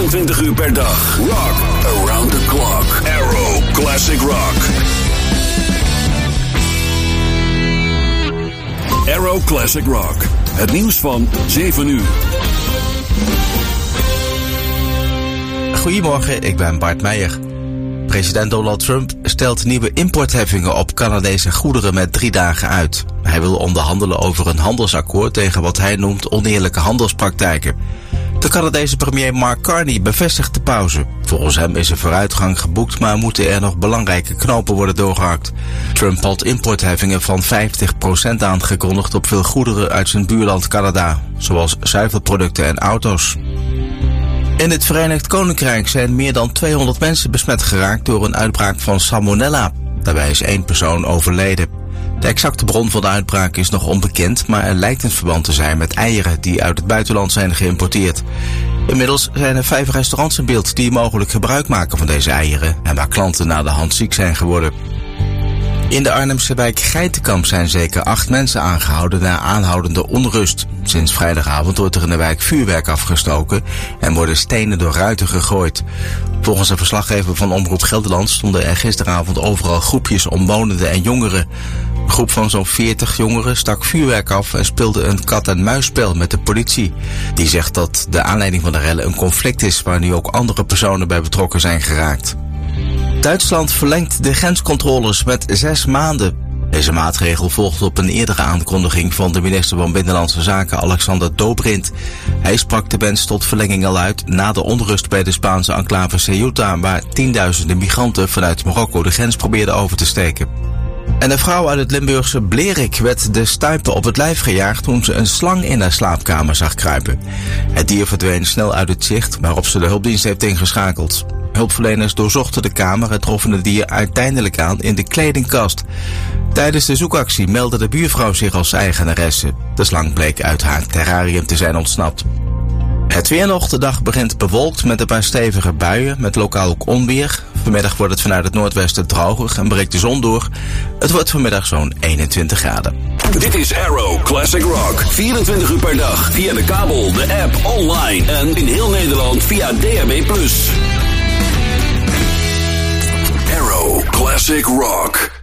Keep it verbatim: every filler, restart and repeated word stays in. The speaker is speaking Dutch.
vierentwintig uur per dag. Rock around the clock. Arrow Classic Rock. Arrow Classic Rock. Het nieuws van zeven uur. Goedemorgen, ik ben Bart Meijer. President Donald Trump stelt nieuwe importheffingen op Canadese goederen met drie dagen uit. Hij wil onderhandelen over een handelsakkoord tegen wat hij noemt oneerlijke handelspraktijken. De Canadese premier Mark Carney bevestigt de pauze. Volgens hem is er vooruitgang geboekt, maar moeten er nog belangrijke knopen worden doorgehakt. Trump had importheffingen van vijftig procent aangekondigd op veel goederen uit zijn buurland Canada, zoals zuivelproducten en auto's. In het Verenigd Koninkrijk zijn meer dan tweehonderd mensen besmet geraakt door een uitbraak van salmonella. Daarbij is één persoon overleden. De exacte bron van de uitbraak is nog onbekend, maar er lijkt een verband te zijn met eieren die uit het buitenland zijn geïmporteerd. Inmiddels zijn er vijf restaurants in beeld die mogelijk gebruik maken van deze eieren en waar klanten na de hand ziek zijn geworden. In de Arnhemse wijk Geitenkamp zijn zeker acht mensen aangehouden na aanhoudende onrust. Sinds vrijdagavond wordt er in de wijk vuurwerk afgestoken en worden stenen door ruiten gegooid. Volgens een verslaggever van Omroep Gelderland stonden er gisteravond overal groepjes omwonenden en jongeren. Een groep van zo'n veertig jongeren stak vuurwerk af en speelde een kat-en-muisspel met de politie. Die zegt dat de aanleiding van de rellen een conflict is waar nu ook andere personen bij betrokken zijn geraakt. Duitsland verlengt de grenscontroles met zes maanden. Deze maatregel volgt op een eerdere aankondiging van de minister van Binnenlandse Zaken Alexander Dobrindt. Hij sprak de wens tot verlenging al uit na de onrust bij de Spaanse enclave Ceuta, waar tienduizenden migranten vanuit Marokko de grens probeerden over te steken. En een vrouw uit het Limburgse Blerik werd de stuipen op het lijf gejaagd toen ze een slang in haar slaapkamer zag kruipen. Het dier verdween snel uit het zicht, waarop ze de hulpdienst heeft ingeschakeld. Hulpverleners doorzochten de kamer en troffen het dier uiteindelijk aan in de kledingkast. Tijdens de zoekactie meldde de buurvrouw zich als eigenaresse. De slang bleek uit haar terrarium te zijn ontsnapt. Het weer nog. De dag begint bewolkt met een paar stevige buien, met lokaal ook onweer. Vanmiddag wordt het vanuit het noordwesten droger en breekt de zon door. Het wordt vanmiddag zo'n eenentwintig graden. Dit is Arrow Classic Rock. vierentwintig uur per dag via de kabel, de app, online en in heel Nederland via D A B plus. Arrow Classic Rock.